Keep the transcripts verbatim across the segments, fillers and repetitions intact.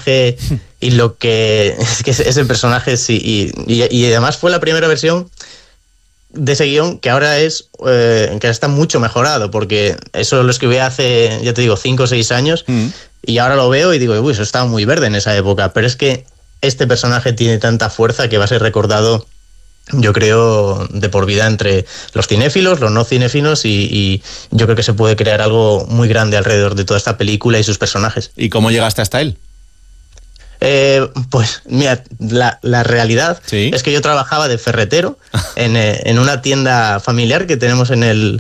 personaje y lo que... Es que ese personaje sí, y, y, y además fue la primera versión de ese guión que ahora es eh, que está mucho mejorado, porque eso lo escribí hace, ya te digo, cinco o seis años, mm. y ahora lo veo y digo, uy, eso estaba muy verde en esa época, pero es que este personaje tiene tanta fuerza que va a ser recordado, yo creo, de por vida entre los cinéfilos, los no cinéfilos, y, y yo creo que se puede crear algo muy grande alrededor de toda esta película y sus personajes. ¿Y cómo llegaste hasta él? Eh, pues mira, la, la realidad ¿Sí? es que yo trabajaba de ferretero en, eh, en una tienda familiar que tenemos en el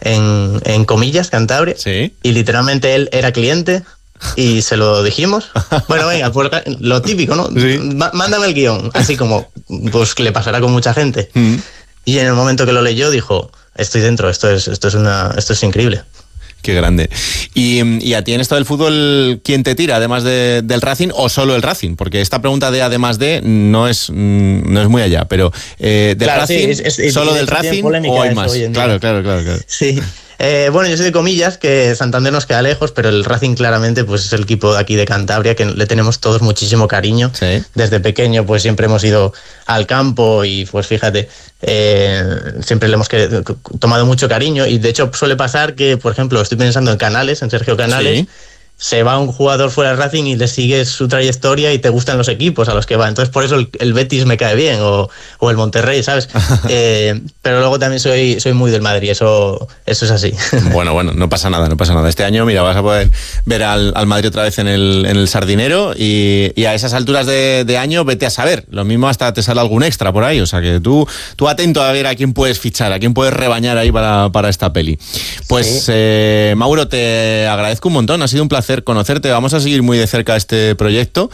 en, en Comillas, Cantabria, ¿Sí? y literalmente él era cliente y se lo dijimos. Bueno, venga, pues lo típico, ¿no? ¿Sí? M- mándame el guión, así como pues le pasará con mucha gente. Mm. Y en el momento que lo leyó dijo, estoy dentro, esto es, esto es, una, esto es increíble. Qué grande. Y, y a ti en esto del fútbol, ¿quién te tira además de, del Racing o solo el Racing? Porque esta pregunta de además de no es, no es muy allá, pero eh, del claro, Racing, sí, es, es, solo es, del Racing o hay más. Claro, claro, claro, claro. Sí. Eh, bueno, yo soy de Comillas, que Santander nos queda lejos, pero el Racing claramente pues es el equipo de aquí de Cantabria, que le tenemos todos muchísimo cariño. ¿Sí? Desde pequeño pues siempre hemos ido al campo y pues fíjate, eh, siempre le hemos que, tomado mucho cariño, y de hecho suele pasar que, por ejemplo, estoy pensando en Canales, en Sergio Canales. ¿Sí? Se va un jugador fuera del Racing y le sigues su trayectoria y te gustan los equipos a los que va. Entonces, por eso el, el Betis me cae bien, o, o el Monterrey, ¿sabes? eh, pero luego también soy, soy muy del Madrid, eso, eso es así. Bueno, bueno, no pasa nada, no pasa nada. Este año, mira, vas a poder ver al, al Madrid otra vez en el, en el Sardinero, y, y a esas alturas de, de año, vete a saber. Lo mismo hasta te sale algún extra por ahí. O sea que tú, tú atento a ver a quién puedes fichar, a quién puedes rebañar ahí para, para esta peli. Pues, sí. eh, Mauro, te agradezco un montón, ha sido un placer conocerte. Vamos a seguir muy de cerca este proyecto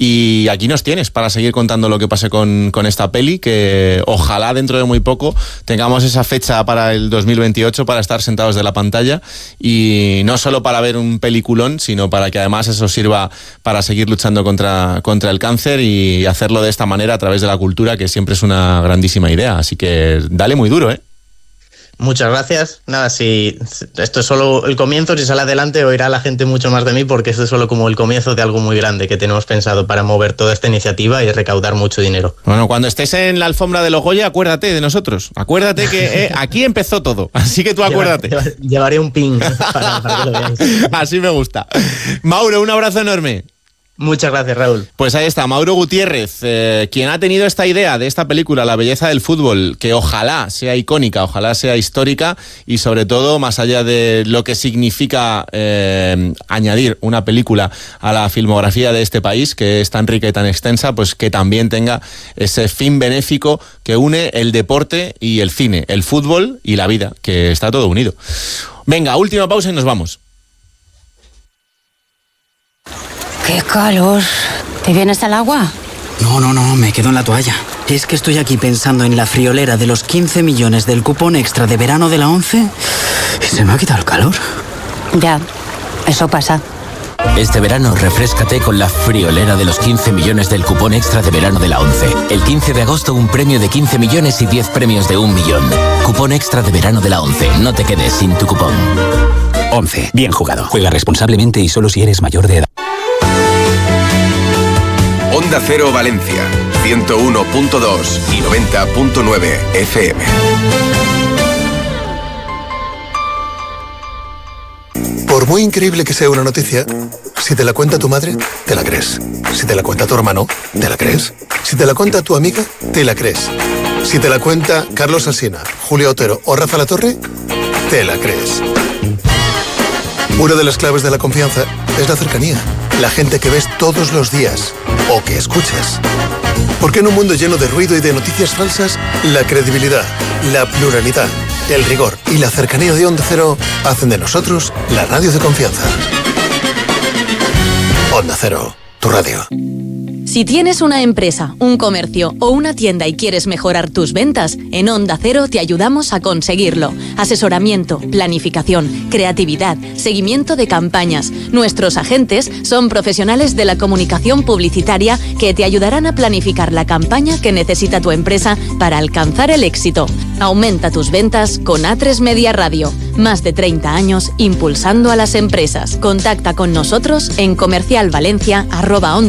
y aquí nos tienes para seguir contando lo que pase con, con esta peli, que ojalá dentro de muy poco tengamos esa fecha para el dos mil veintiocho para estar sentados de la pantalla, y no solo para ver un peliculón, sino para que además eso sirva para seguir luchando contra, contra el cáncer, y hacerlo de esta manera a través de la cultura, que siempre es una grandísima idea. Así que dale muy duro, ¿eh? Muchas gracias. Nada, si esto es solo el comienzo, si sale adelante oirá la gente mucho más de mí, porque esto es solo como el comienzo de algo muy grande que tenemos pensado para mover toda esta iniciativa y recaudar mucho dinero. Bueno, cuando estés en la alfombra de los Goya, acuérdate de nosotros. Acuérdate que eh, aquí empezó todo, así que tú acuérdate. Llevar, llevar, llevaré un pin para, para que lo veáis. Así me gusta. Mauro, un abrazo enorme. Muchas gracias, Raúl. Pues ahí está, Mauro Gutiérrez, eh, quien ha tenido esta idea de esta película, La belleza del fútbol, que ojalá sea icónica, ojalá sea histórica, y sobre todo, más allá de lo que significa eh, añadir una película a la filmografía de este país, que es tan rica y tan extensa, pues que también tenga ese fin benéfico que une el deporte y el cine, el fútbol y la vida, que está todo unido. Venga, última pausa y nos vamos. ¡Qué calor! ¿Te vienes al agua? No, no, no, me quedo en la toalla. Es que estoy aquí pensando en la friolera de los quince millones del cupón extra de verano de la ONCE y se me ha quitado el calor. Ya, eso pasa. Este verano refréscate con la friolera de los quince millones del cupón extra de verano de la ONCE. El quince de agosto un premio de quince millones y diez premios de un millón. Cupón extra de verano de la ONCE. No te quedes sin tu cupón. ONCE. Bien jugado. Juega responsablemente y solo si eres mayor de edad. Onda Cero Valencia, ciento uno punto dos y noventa punto nueve F M. Por muy increíble que sea una noticia, si te la cuenta tu madre, te la crees. Si te la cuenta tu hermano, te la crees. Si te la cuenta tu amiga, te la crees. Si te la cuenta Carlos Alsina, Julio Otero o Rafa Latorre, te la crees. Una de las claves de la confianza es la cercanía. La gente que ves todos los días o que escuchas. Porque en un mundo lleno de ruido y de noticias falsas, la credibilidad, la pluralidad, el rigor y la cercanía de Onda Cero hacen de nosotros la radio de confianza. Onda Cero, tu radio. Si tienes una empresa, un comercio o una tienda y quieres mejorar tus ventas, en Onda Cero te ayudamos a conseguirlo. Asesoramiento, planificación, creatividad, seguimiento de campañas. Nuestros agentes son profesionales de la comunicación publicitaria que te ayudarán a planificar la campaña que necesita tu empresa para alcanzar el éxito. Aumenta tus ventas con A tres Media Radio. Más de treinta años impulsando a las empresas. Contacta con nosotros en comercialvalencia arroba onda